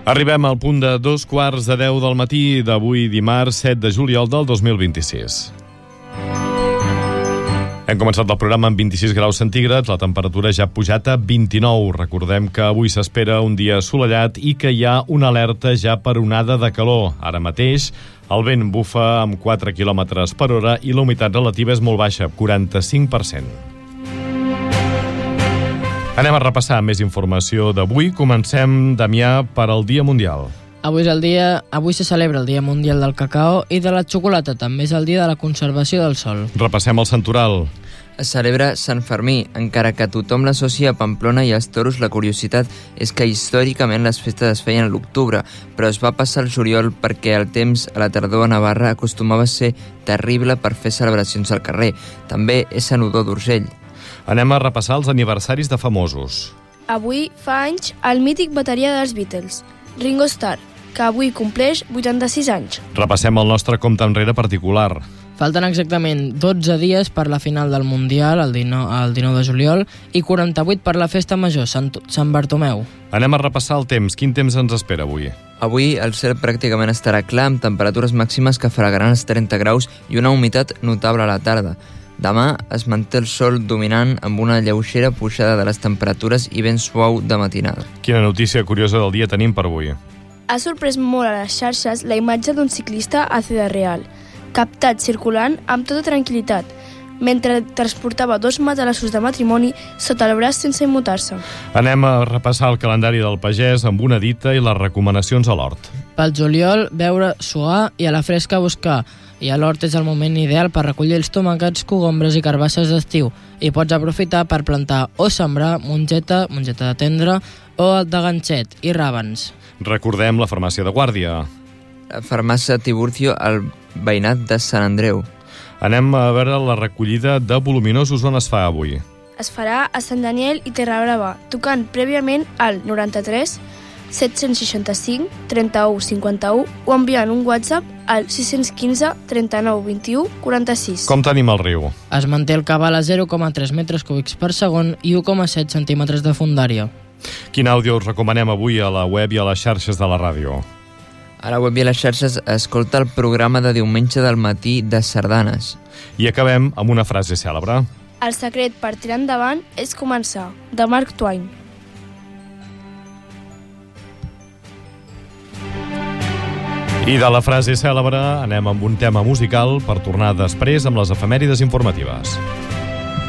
Arribem al punt de 2:15 del matí d'avui dimarts 7 de juliol del 2026. Hem començat el programa amb 26 graus centígrads, la temperatura ja ha pujat a 29. Recordem que avui s'espera un dia assolellat i que hi ha una alerta ja per onada de calor. Ara mateix el vent bufa amb 4 km per hora i la humitat relativa és molt baixa, 45%. Anem a repassar més informació d'avui. Comencem, Damià, per al Dia Mundial. Avui se celebra el Dia Mundial del Cacao i de la xocolata. També és el Dia de la Conservació del Sòl. Repassem el santoral. Es celebra Sant Fermí, encara que tothom l'associa a Pamplona i als toros. La curiositat és que històricament les festes es feien a l'octubre, però es va passar al juliol perquè el temps a la tardor a Navarra acostumava a ser terrible per fer celebracions al carrer. També és Sant Odó d'Urgell. Anem a repassar els aniversaris de famosos. Avui fa anys el mític bateria dels Beatles, Ringo Starr, que avui compleix 86 anys. Repassem el nostre compte enrere particular. Falten exactament 12 dies per la final del Mundial, el 19 de juliol, i 48 per la festa major, Sant Bartomeu. Anem a repassar el temps. Quin temps ens espera avui? Avui el cel pràcticament estarà clar, amb temperatures màximes que fregaran els 30 graus i una humitat notable a la tarda. Demà es manté el sol dominant amb una lleugera pujada de les temperatures i vent suau de matinada. Quina notícia curiosa del dia tenim per avui? Ha sorprès molt a les xarxes la imatge d'un ciclista a Ciudad Real, captat circulant amb tota tranquil·litat, mentre transportava 2 matalassos de matrimoni sota el braç sense immutar-se. Anem a repassar el calendari del pagès amb una dita i les recomanacions a l'hort. Pel juliol, beure, suar i a la fresca buscar. I a l'hort és el moment ideal per recollir els tomàquets, cogombres i carbasses d'estiu. I pots aprofitar per plantar o sembrar mongeta de tendre, o de ganxet i ràbans. Recordem la farmàcia de Guàrdia. La farmàcia Tiburcio al veïnat de Sant Andreu. Anem a veure la recollida de voluminosos on es fa avui. Es farà a Sant Daniel i Terrabrava, tocant prèviament al 93 765 31 51 o enviant un WhatsApp al 615 39 21 46. Com tenim el riu? Es manté el cabal a 0,3 metres cúbics per segon i 1,7 centímetres de fondària. Quin àudio us recomanem avui a la web i a les xarxes de la ràdio? A la web i a les xarxes escolta el programa de diumenge del matí de sardanes. I acabem amb una frase cèlebre. El secret per tirar endavant és començar, de Mark Twain. I de la frase cèlebre anem amb un tema musical per tornar després amb les efemèrides informatives.